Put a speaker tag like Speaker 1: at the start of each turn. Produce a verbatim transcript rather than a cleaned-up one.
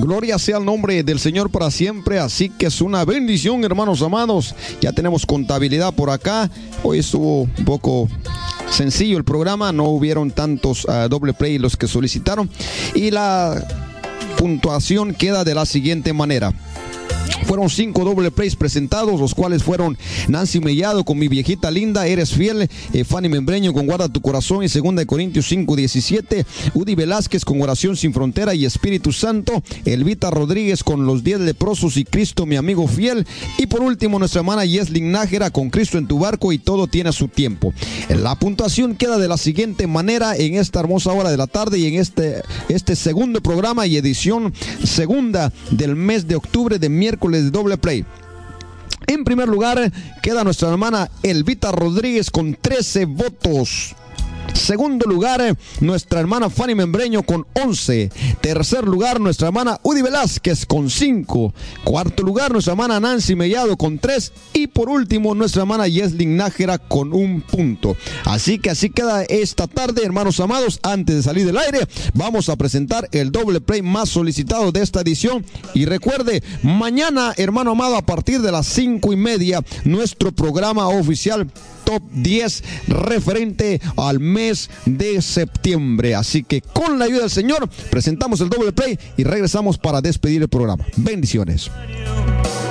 Speaker 1: Gloria sea el nombre del Señor para siempre, así que es una bendición, hermanos amados. Ya tenemos contabilidad por acá. Hoy estuvo un poco sencillo el programa, no hubieron tantos uh, doble play los que solicitaron. Y la puntuación queda de la siguiente manera. Fueron cinco doble plays presentados, los cuales fueron Nancy Mellado con Mi Viejita Linda, Eres Fiel, eh, Fanny Membreño con Guarda Tu Corazón y segunda de Corintios cinco diecisiete, Udi Velázquez con Oración Sin Frontera y Espíritu Santo, Elvita Rodríguez con Los Diez Leprosos y Cristo Mi Amigo Fiel, y por último nuestra hermana Yeslin Nájera con Cristo en tu Barco y Todo Tiene su Tiempo. La puntuación queda de la siguiente manera en esta hermosa hora de la tarde y en este, este segundo programa y edición segunda del mes de octubre de miércoles de doble play. En primer lugar queda nuestra hermana Elvita Rodríguez con trece votos. Segundo lugar, nuestra hermana Fanny Membreño con once. Tercer lugar, nuestra hermana Udi Velázquez con cinco. Cuarto lugar, nuestra hermana Nancy Mellado con tres. Y por último, nuestra hermana Yeslin Nájera con un punto. Así que así queda esta tarde, hermanos amados. Antes de salir del aire, vamos a presentar el doble play más solicitado de esta edición. Y recuerde, mañana, hermano amado, a partir de las cinco y media, nuestro programa oficial Top diez referente al mes de septiembre. Así que con la ayuda del Señor presentamos el doble play y regresamos para despedir el programa. Bendiciones.